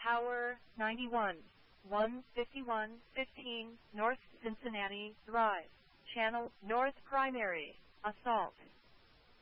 Tower 91, 15115 North Cincinnati Drive, Channel North Primary, Assault.